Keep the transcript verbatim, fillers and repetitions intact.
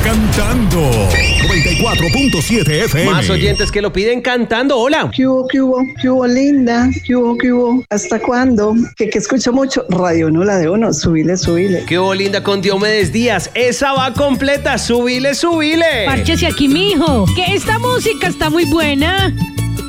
cantando. noventa y cuatro punto siete F M. Más oyentes que lo piden cantando. Hola. ¿Qué hubo, qué hubo, qué hubo, linda? ¿Qué hubo, qué hubo? ¿Hasta cuándo? Que, que escucho mucho. Radio Uno, la de uno. Subile, subile. ¿Qué hubo, linda, con Diomedes Díaz? Esa va completa. Subile, subile. Párchese aquí, mijo, que esta música está muy buena.